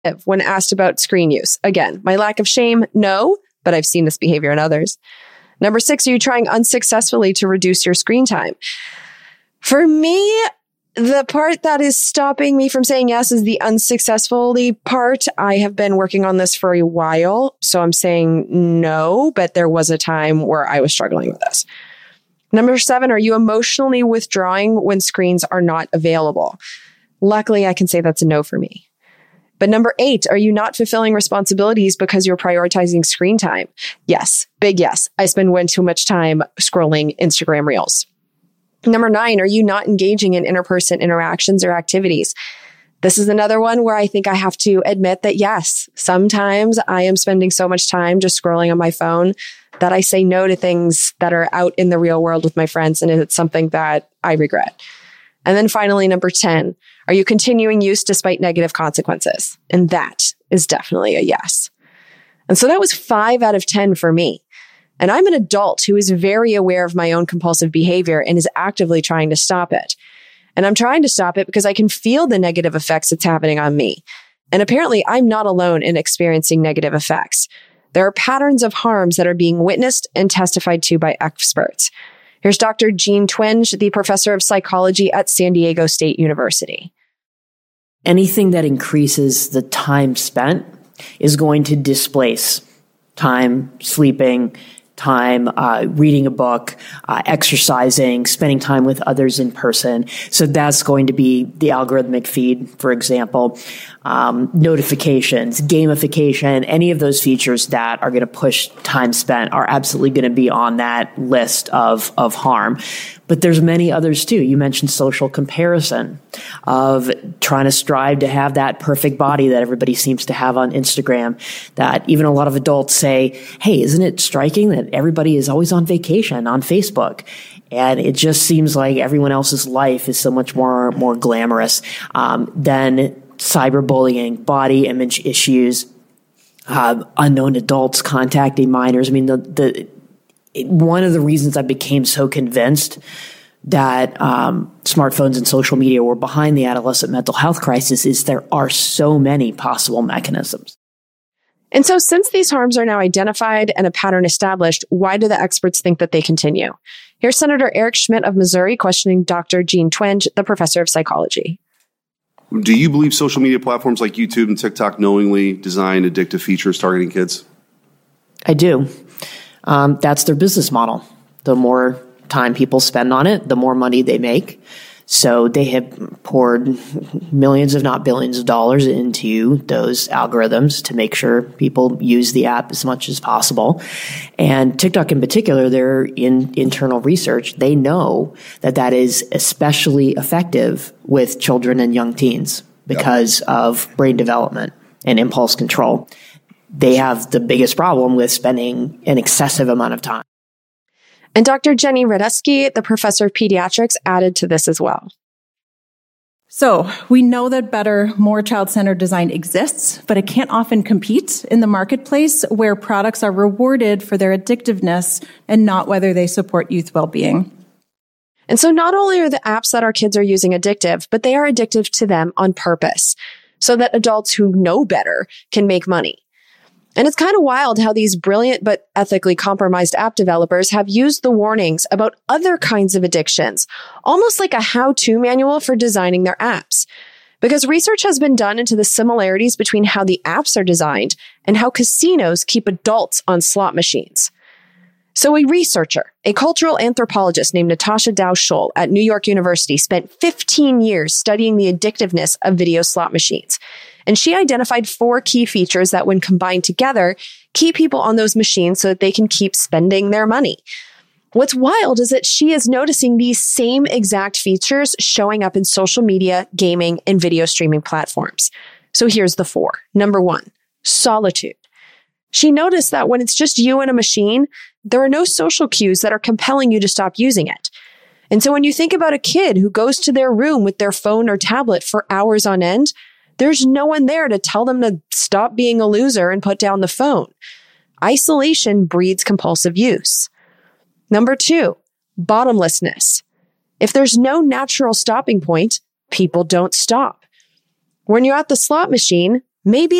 when asked about screen use. Again, my lack of shame, no, but I've seen this behavior in others. Number 6, are you trying unsuccessfully to reduce your screen time? For me, the part that is stopping me from saying yes is the unsuccessfully part. I have been working on this for a while, so I'm saying no, but there was a time where I was struggling with this. Number 7, are you emotionally withdrawing when screens are not available? Luckily, I can say that's a no for me. But number 8, are you not fulfilling responsibilities because you're prioritizing screen time? Yes, big yes. I spend way too much time scrolling Instagram Reels. Number 9, are you not engaging in interperson interactions or activities? This is another one where I think I have to admit that yes, sometimes I am spending so much time just scrolling on my phone that I say no to things that are out in the real world with my friends, and it's something that I regret. And then finally, number 10, are you continuing use despite negative consequences? And that is definitely a yes. And so that was 5 out of 10 for me. And I'm an adult who is very aware of my own compulsive behavior and is actively trying to stop it. And I'm trying to stop it because I can feel the negative effects it's happening on me. And apparently I'm not alone in experiencing negative effects. There are patterns of harms that are being witnessed and testified to by experts. Here's Dr. Jean Twenge, the professor of psychology at San Diego State University. Anything that increases the time spent is going to displace time sleeping, time reading a book, exercising, spending time with others in person. So that's going to be the algorithmic feed, for example, notifications, gamification, any of those features that are going to push time spent are absolutely going to be on that list of harm. But there's many others too. You mentioned social comparison of trying to strive to have that perfect body that everybody seems to have on Instagram, that even a lot of adults say, hey, isn't it striking that everybody is always on vacation on Facebook? And it just seems like everyone else's life is so much more glamorous than cyberbullying, body image issues, unknown adults contacting minors. I mean, one of the reasons I became so convinced that smartphones and social media were behind the adolescent mental health crisis is there are so many possible mechanisms. And so since these harms are now identified and a pattern established, why do the experts think that they continue? Here's Senator Eric Schmidt of Missouri questioning Dr. Jean Twenge, the professor of psychology. Do you believe social media platforms like YouTube and TikTok knowingly design addictive features targeting kids? I do. That's their business model. The more time people spend on it, the more money they make. So they have poured millions, if not billions of dollars into those algorithms to make sure people use the app as much as possible. And TikTok in particular, their internal research, they know that is especially effective with children and young teens because of brain development and impulse control. They have the biggest problem with spending an excessive amount of time. And Dr. Jenny Radesky, the professor of pediatrics, added to this as well. So we know that better, more child-centered design exists, but it can't often compete in the marketplace where products are rewarded for their addictiveness and not whether they support youth well-being. And so not only are the apps that our kids are using addictive, but they are addictive to them on purpose so that adults who know better can make money. And it's kind of wild how these brilliant but ethically compromised app developers have used the warnings about other kinds of addictions, almost like a how-to manual for designing their apps. Because research has been done into the similarities between how the apps are designed and how casinos keep adults on slot machines. So a researcher, a cultural anthropologist named Natasha Dow-Scholl at New York University, spent 15 years studying the addictiveness of video slot machines. And she identified 4 key features that, when combined together, keep people on those machines so that they can keep spending their money. What's wild is that she is noticing these same exact features showing up in social media, gaming, and video streaming platforms. So here's the 4. Number 1, solitude. She noticed that when it's just you and a machine, there are no social cues that are compelling you to stop using it. And so when you think about a kid who goes to their room with their phone or tablet for hours on end, there's no one there to tell them to stop being a loser and put down the phone. Isolation breeds compulsive use. Number 2, bottomlessness. If there's no natural stopping point, people don't stop. When you're at the slot machine, Maybe